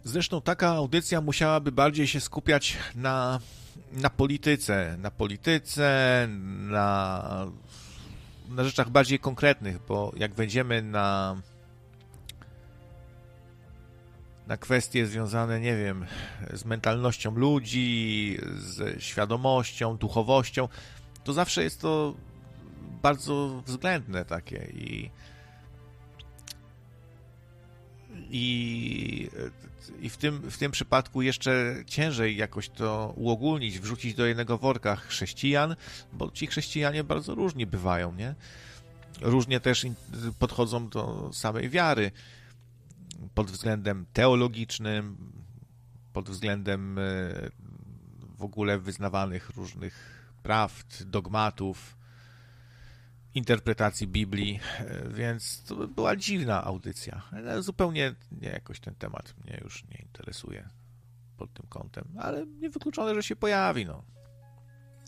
Zresztą taka audycja musiałaby bardziej się skupiać na polityce, na rzeczach bardziej konkretnych, bo jak wejdziemy na kwestie związane, nie wiem, z mentalnością ludzi, ze świadomością, duchowością, to zawsze jest to bardzo względne takie i w tym przypadku jeszcze ciężej jakoś to uogólnić, wrzucić do jednego worka chrześcijan, bo ci chrześcijanie bardzo różni bywają, nie? Różnie też podchodzą do samej wiary pod względem teologicznym, pod względem w ogóle wyznawanych różnych prawd, dogmatów, interpretacji Biblii, więc to była dziwna audycja. Ale zupełnie nie, jakoś ten temat mnie już nie interesuje pod tym kątem, ale niewykluczone, że się pojawi, no.